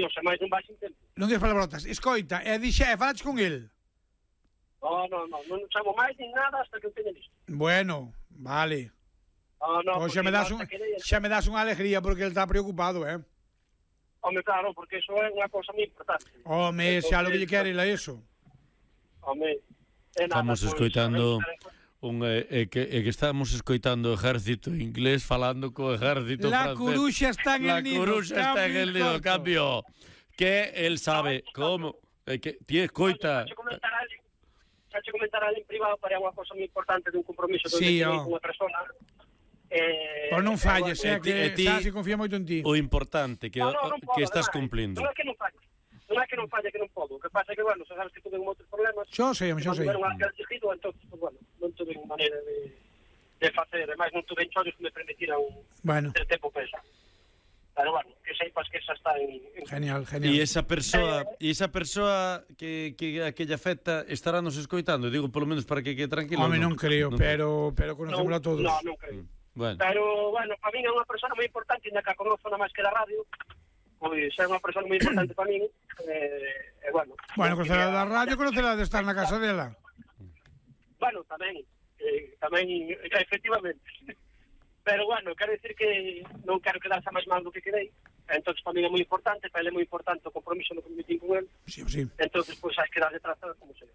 Dios, e máis non vais sin tempo. Non digas palabrotas. Escoita, falaches con el? Non chamo máis nin nada hasta que o teña listo. Bueno, vale. Pois xa me das unha alegría porque ele está preocupado, Home, claro, porque iso é unha cousa moi importante. Home, xa lo que lle quere é eso. Home, estamos escoitando que estamos escoitando o ejército inglés falando co ejército francés. La coruxa está en el nido. La coruxa está en el nido, cambio. Que él sabe como que ti escoita. Xa che comentar a en privado para unha cousa moi importante de un compromiso con unha persona. Pois non falles, que xa se confía moito en ti. O importante que estás cumplindo. Non é que non falle. Non é que non falle, que non podo. O que pasa é que, bueno, xa sabes que tuve moitos problemas. Xo sei. Entón, bueno, non tuve maneira de facer. Ademais, non tuve enxollos que me permitiran ter tempo para eso. Pero, bueno, que seipas que esa está en... Genial. E esa persoa que aquella feta estará nos escoitando, digo, polo menos para que quede tranquilo. Home, non creo, pero conocémosla todos. Non creo. Pero, bueno, para min é unha persona moi importante, ainda que a conozco na máis que da radio, pois é unha persona moi importante para min, e, bueno... Bueno, conocerá da radio, conocerá de estar na casa dela. Bueno, tamén, efectivamente. Pero, bueno, quero dicir que non quero quedarse máis mal do que quedei. Entón, para mí é moi importante, para ele é moi importante o compromiso no que me metín con ele. Sí. Entón, pois, hai que dar detrás como sea.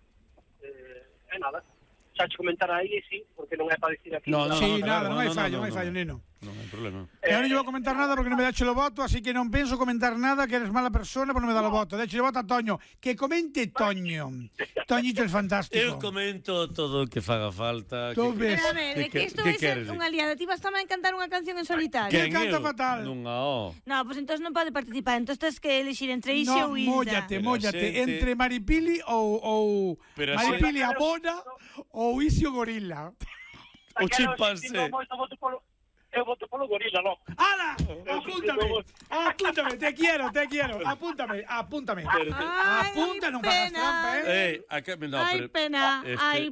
É nada. Xa te comentar aí, sí, porque non é para dicir aquí. Non hai fallo, neno. Non hai problema. Eu non lle vou comentar nada porque non me dache o voto, así que non penso comentar nada, que eres mala persona por non me dar o voto. Dache o voto a Toño. Que comente Toño. Toñito el fantástico. Eu comento todo o que faga falta. Tú ves. Pero a ver, é que isto vai ser unha liada. Ti vas tamén cantar unha canción en solitario. Que canta fatal. Nunha o. No, pois entón non pode participar. Entón tens que elixir entre Ixi ou Ilda. Móllate. Entre Maripili ou Maripili a Bona ou Ixi o Gorila. O chimpancé. Eu voto polo gorila, non? ¡Hala! Apúntame, te quiero. Apúntame. Apunta, non fagas trampa, Hai pena.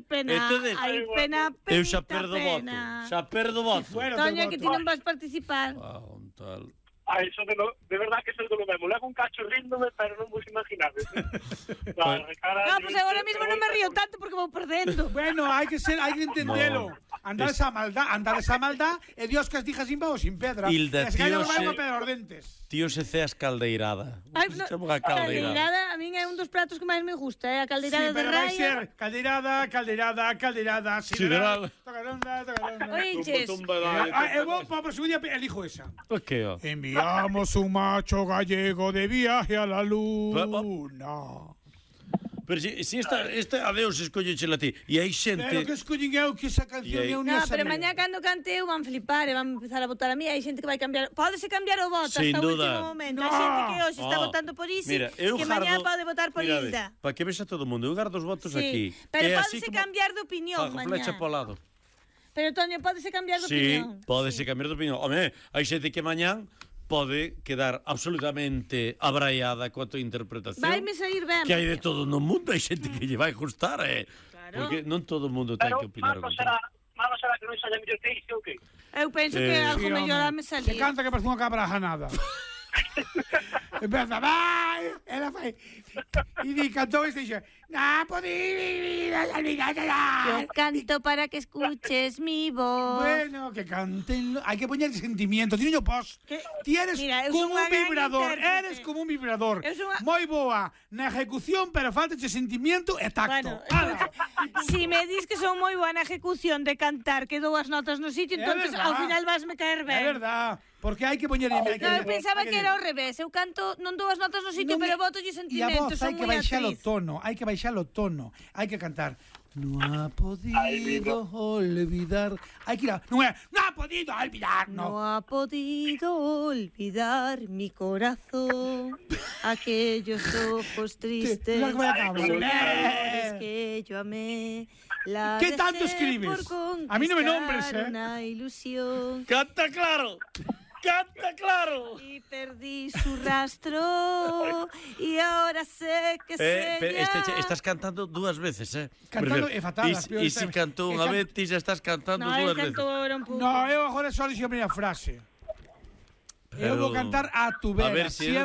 Eu xa perdo voto. Toño, que ti non vas participar. Tal. Eso de verdad que eso é do mesmo. Levo un cacho ríndome, pero non vos imaginades. No, pues agora mesmo non me río tanto porque vou perdendo. Bueno, hai que entendelo. Andar esa maldad, e Dios que as dijas sin pau sin pedra. Hilda, tío se ceas caldeirada. Caldeirada, a min é un dos pratos que máis me gusta, a caldeirada de raia. Sí, pero vai ser caldeirada, sideral. Oiches. Eu vou para o segundo día elijo esa. Por que? Enviamos un macho gallego de viaje a la luna. Pero si esta adeus escollechela ti. E hai xente... Pero que escollen eu que esa canción eu non sabía. No, pero mañá cando cante eu van flipar e van empezar a votar a mí. Hai xente que vai cambiar... Pódese cambiar o voto hasta o último momento. Hai xente que hoxe está votando por Isi, que mañá pode votar por Hilda. Para que vexa todo o mundo, eu gardo os votos aquí. Pero pódese cambiar de opinión mañá. Flecha po lado. Pero, Toño, pódese cambiar de opinión. Sí, pódese cambiar de opinión. Home, hai xente que mañá pode quedar absolutamente abraiada coa tua interpretación. Vaime sair ben. Que hai de todo no mundo, hai xente que lle vai gustar, Claro. Porque non todo o mundo ten que opinar. Pero, malo será que non saia mellor que isto, ou que? Eu penso que algo mellor a me salir. Se canta que parece unha cabra janada. Empeza, vai, ela fai. E cantou este e dixe, yo canto para que escuches mi voz. Bueno, que canten. Hai que poñer sentimiento. Tiño pos. Ti eres como un vibrador. Eres como un vibrador. Moi boa na ejecución, pero faltache sentimiento e tacto. Si me dis que son moi boa na ejecución de cantar, que dou as notas no sitio, entonces ao final vasme caer ben. É verdad. Porque hai que poñer... No, eu pensaba que era ao revés. Eu canto, non dou as notas no sitio, pero botolle sentimentos. E a voz hai que baixar o tono. Hai que cantar. No ha podido olvidar. Hai que ir a... Non ha podido olvidar, no. No ha podido olvidar mi corazón aquellos ojos tristes, amores que yo amé. ¿Qué tanto escribes? A mí no me nombres, una ilusión. ¡Canta claro! ¡Canta claro! Y perdí su rastro y ahora sé que estás cantando dúas veces, Cantando é fatal. E se cantou unha vez, ti já estás cantando dúas veces. No, eu agora só dixo a primeira frase. Eu vou cantar a tu vera.